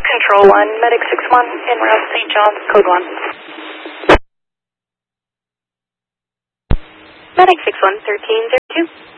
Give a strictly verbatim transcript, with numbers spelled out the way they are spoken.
Control one, Medic six one, en route Saint John's, code one. Medic six one, thirteen zero two.